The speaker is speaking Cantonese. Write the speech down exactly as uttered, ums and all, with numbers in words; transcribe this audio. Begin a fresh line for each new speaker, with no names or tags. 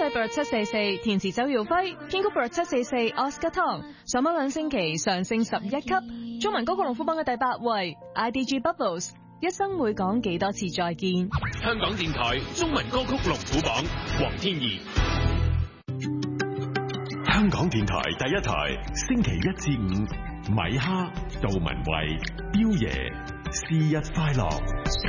製 Bird 七四四，填詞周耀輝，編曲 Bird 七四四 Oscar Tong， 上榜兩星期上升十一級。中文歌曲龍虎榜嘅第八位 I D G Bubbles， 一生會講幾多次再見。
香港電台中文歌曲龍虎榜，黃天怡。
香港電台第一台，星期一至五，米哈、杜文慧、彪爺，生日快樂。